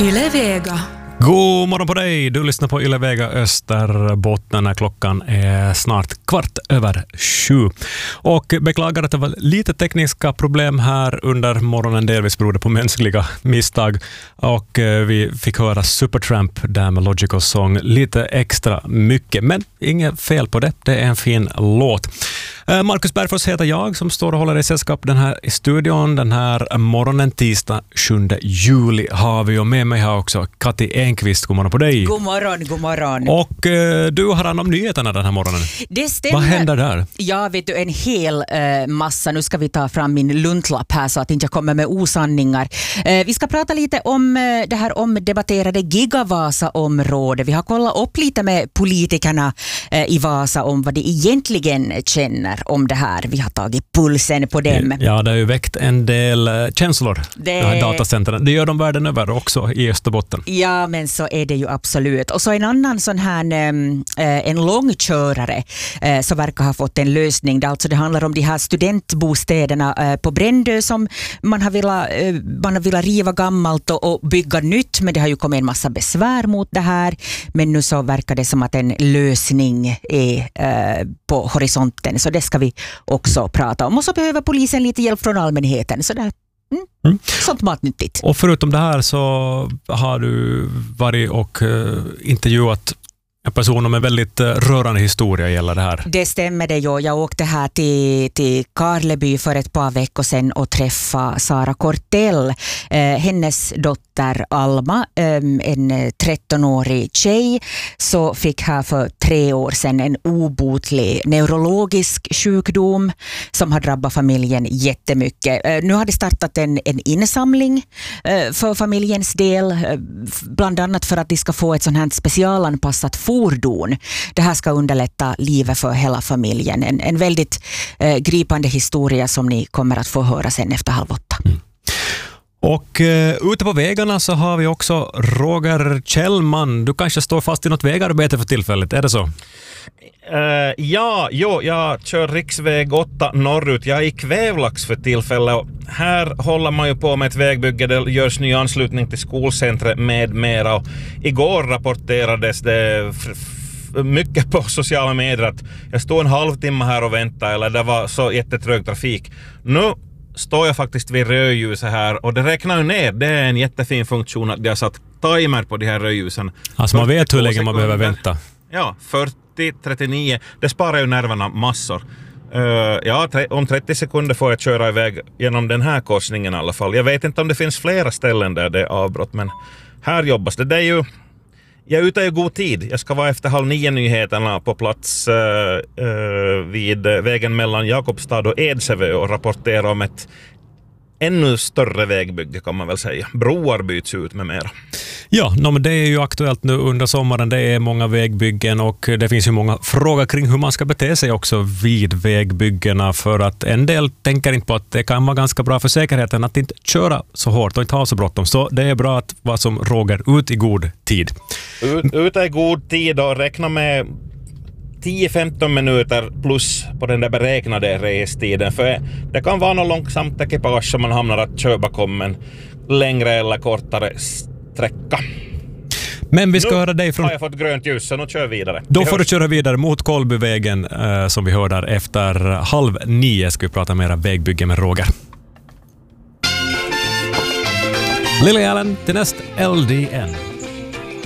Yle Vega. God morgon på dig, du lyssnar på Yle Vega Österbotten när klockan är snart 7:15. Och beklagar att det var lite tekniska problem här under morgonen, delvis berodde på mänskliga misstag. Och vi fick höra Supertramp där med Logical Song lite extra mycket, men inget fel på det, det är en fin låt. Marcus Bergfors heter jag som står och håller i sällskap den här i studion. Den här morgonen tisdag 7 juli har vi, och med mig har också Kati Enqvist. God morgon på dig. God morgon, god morgon. Och du har hand om nyheterna den här morgonen. Det stämmer. Vad händer där? Ja, vet du, en hel massa. Nu ska vi ta fram min luntlapp här så att inte jag kommer med osanningar. Vi ska prata lite om det här omdebatterade Gigavasa-området. Vi har kollat upp lite med politikerna i Vasa om vad de egentligen känner om det här. Vi har tagit pulsen på dem. Ja, det har ju väckt en del känslor. Det här datacentren. Det gör de världen över också i Österbotten. Ja, men så är det ju absolut. Och så en annan sån här en långkörare så verkar ha fått en lösning. Det handlar om de här studentbostäderna på Brändö som man har velat riva gammalt och bygga nytt, men det har ju kommit en massa besvär mot det här. Men nu så verkar det som att en lösning är på horisonten, så det ska vi också prata om. Och så behöver polisen lite hjälp från allmänheten. Så där. Sånt matnyttigt. Och förutom det här så har du varit och intervjuat en person med väldigt rörande historia gäller det här. Det stämmer det ju. Jag åkte här till Karleby för ett par veckor sedan och träffade Sara Kortell. Hennes dotter Alma, en 13-årig tjej, så fick här för 3 år sedan en obotlig neurologisk sjukdom som har drabbat familjen jättemycket. Nu har det startat en insamling för familjens del, bland annat för att de ska få ett sånt här specialanpassat fordon. Det här ska underlätta livet för hela familjen. En väldigt gripande historia som ni kommer att få höra sen efter 7:30. Och ute på vägarna så har vi också Roger Kjellman. Du kanske står fast i något vägarbete för tillfället, är det så? Jag kör riksväg 8 norrut. Jag är i Kvävlax för tillfället. Och här håller man ju på med ett vägbygge. Det görs ny anslutning till skolcentret med mera. Och igår rapporterades det mycket på sociala medier att jag stod en halvtimme här och väntade, eller det var så jättetrög trafik. Nu står jag faktiskt vid rödljuset här och det räknar ju ner. Det är en jättefin funktion att de har satt timer på de här rödljusen. Alltså man vet hur länge man behöver vänta. Ja, 40-39. Det sparar ju nerverna massor. Om 30 sekunder får jag köra iväg genom den här korsningen i alla fall. Jag vet inte om det finns flera ställen där det är avbrott, men här jobbas det. Det är ju, jag är ute i god tid. Jag ska vara efter 8:30 nyheterna på plats vid vägen mellan Jakobstad och Edsövö och rapportera om ett ännu större vägbygge kan man väl säga. Broar byts ut med mera. Ja, men det är ju aktuellt nu under sommaren. Det är många vägbyggen och det finns ju många frågor kring hur man ska bete sig också vid vägbyggena, för att en del tänker inte på att det kan vara ganska bra för säkerheten att inte köra så hårt och inte ha så bråttom. Så det är bra att vara som Roger ut i god tid. Ut i god tid och räkna med 10-15 minuter plus på den där beräknade restiden, för det kan vara något långsamt ekipage som man hamnar att köra bakom en längre eller kortare sträcka. Men vi ska höra dig från... Nu har jag fått grönt ljus, så nu kör vi vidare. Då får du köra vidare mot Kolbyvägen som vi hör där efter 8:30 ska vi prata mera vägbygge med Roger. Lily Allen till näst LDN.